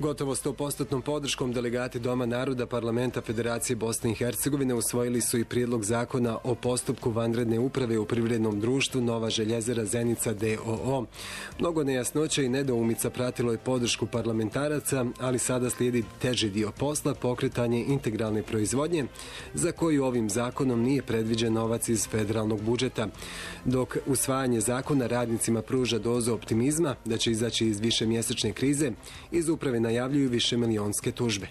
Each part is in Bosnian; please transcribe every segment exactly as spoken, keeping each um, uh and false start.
Gotovo sto posto podrškom delegati Doma naroda Parlamenta Federacije Bosne i Hercegovine usvojili su i prijedlog zakona o postupku vanredne uprave u privrednom društvu Nova željezara Zenica d o o. Mnogo nejasnoća i nedoumica pratilo je podršku parlamentaraca, ali sada slijedi teži dio posla, pokretanje integralne proizvodnje, za koju ovim zakonom nije predviđen novac iz federalnog budžeta. Dok usvajanje zakona radnicima pruža dozu optimizma da će izaći iz višemjesečne krize, iz uprave najavljuju višemilionske tužbe.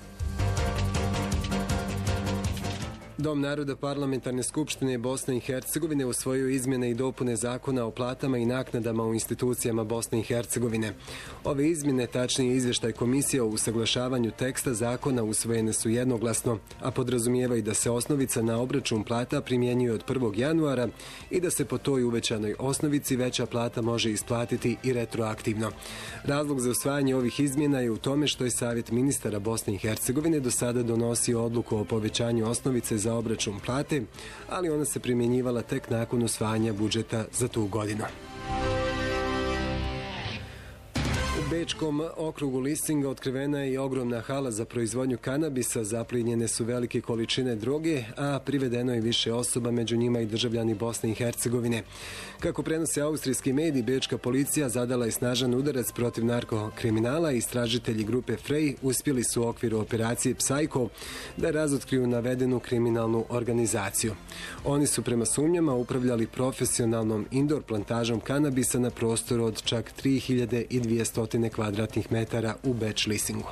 Dom naroda Parlamentarne skupštine Bosne i Hercegovine usvojio izmjene i dopune zakona o platama i naknadama u institucijama Bosne i Hercegovine. Ove izmjene, tačnije izvještaj komisije o usaglašavanju teksta zakona, usvojene su jednoglasno, a podrazumijevaju da se osnovica na obračun plata primjenjuje od prvog januara i da se po toj uvećanoj osnovici veća plata može isplatiti i retroaktivno. Razlog za usvajanje ovih izmjena je u tome što je Savjet ministara Bosne i Hercegovine do sada donosio odluku o povećanju osnovice za obračun plate, ali ona se primjenjivala tek nakon usvajanja budžeta za tu godinu. U Bečkom okrugu Lisinga otkrivena je i ogromna hala za proizvodnju kanabisa, zaplijenjene su velike količine droge, a privedeno je više osoba, među njima i državljani Bosne i Hercegovine. Kako prenose austrijski mediji, bečka policija zadala je snažan udarac protiv narkokriminala i istražitelji grupe Frey uspjeli su u okviru operacije Psycho da razotkriju navedenu kriminalnu organizaciju. Oni su prema sumnjama upravljali profesionalnom indoor plantažom kanabisa na prostoru od čak tri hiljade dvjesto kvadratnih metara u Beč Lisingu.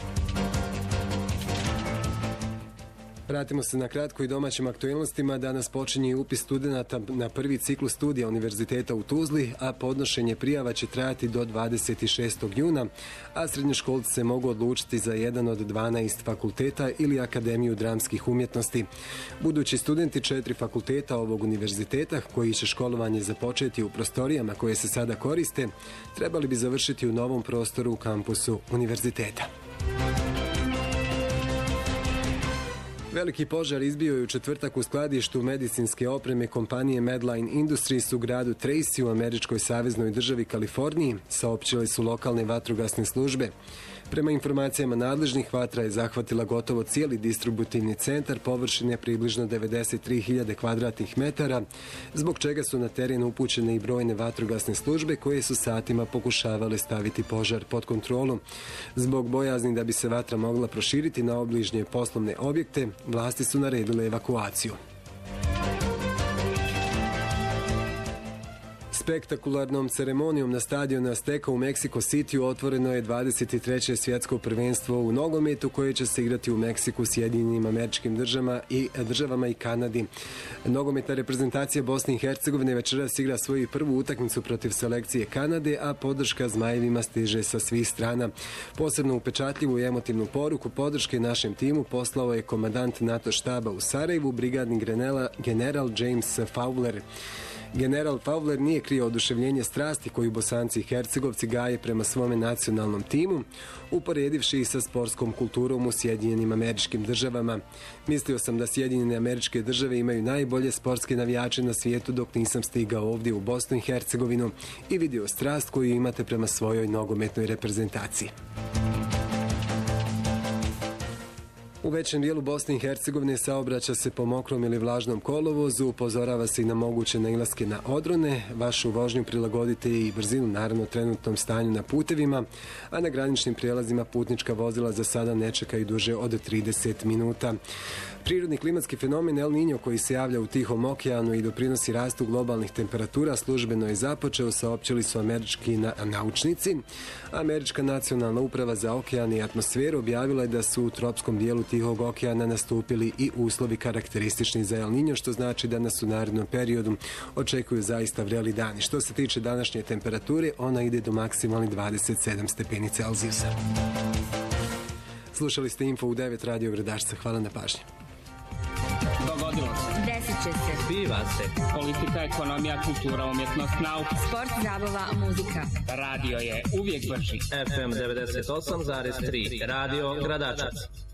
Vratimo se na kratko i domaćim aktualnostima. Danas počinje upis studenata na prvi ciklus studija Univerziteta u Tuzli, a podnošenje prijava će trajati do dvadeset šestog juna, a srednjoškolci se mogu odlučiti za jedan od dvanaest fakulteta ili Akademiju dramskih umjetnosti. Budući studenti četiri fakulteta ovog univerziteta, koji će školovanje započeti u prostorijama koje se sada koriste, trebali bi završiti u novom prostoru u kampusu univerziteta. Veliki požar izbio je u četvrtak u skladištu medicinske opreme kompanije Medline Industries u gradu Tracy u američkoj saveznoj državi Kaliforniji, saopćile su lokalne vatrogasne službe. Prema informacijama nadležnih, vatra je zahvatila gotovo cijeli distributivni centar površine približno devedeset tri hiljade kvadratnih metara, zbog čega su na teren upućene i brojne vatrogasne službe koje su satima pokušavale staviti požar pod kontrolu. Zbog bojazni da bi se vatra mogla proširiti na obližnje poslovne objekte, vlasti su naredile evakuaciju. Spektakularnom ceremonijom na stadionu Azteca u Mexico Cityu otvoreno je dvadeset treće svjetsko prvenstvo u nogometu koje će se igrati u Meksiku, Sjedinjenim Američkim državama i državama i Kanadi. Nogometna reprezentacija Bosne i Hercegovine večeras igra svoju prvu utakmicu protiv selekcije Kanade, a podrška Zmajevima stiže sa svih strana. Posebno upečatljivu i emotivnu poruku podrške našem timu poslao je komandant NATO štaba u Sarajevu, brigadni general James Fowler. General Fowler nije krio oduševljenje strasti koju Bosanci i Hercegovci gaje prema svome nacionalnom timu, uporedivši ih sa sportskom kulturom u Sjedinjenim Američkim državama. Mislio sam da Sjedinjene Američke države imaju najbolje sportske navijače na svijetu dok nisam stigao ovdje u Bosnu i Hercegovinu i vidio strast koju imate prema svojoj nogometnoj reprezentaciji. U većem dijelu Bosne i Hercegovine saobraća se po mokrom ili vlažnom kolovozu, upozorava se i na moguće nailaske na odrone. Vašu vožnju prilagodite i brzinu, naravno, trenutnom stanju na putevima, a na graničnim prijelazima putnička vozila za sada ne čekaju duže od trideset minuta. Prirodni klimatski fenomen El Niño, koji se javlja u Tihom okeanu i doprinosi rastu globalnih temperatura, službeno je započeo, saopćili su američki na, naučnici. Američka nacionalna uprava za okean i atmosferu objavila je da su u tropskom dijelu Tihog okeana nastupili i uslovi karakteristični za El Niño, što znači da nas u narednom periodu očekuju zaista vreli dani. Što se tiče današnje temperature, ona ide do maksimalnih dvadeset sedam stepeni Celzijusa. Slušali ste Info u devet Radio Gradašca. Hvala na pažnji. Dogodilo se. Desit će se. Zbiva se. Politika, ekonomija, kultura, umjetnost, nauka. Sport, zabava, muzika. Radio je uvijek brži. F M devedeset osam zarez tri. Radio Gradačac.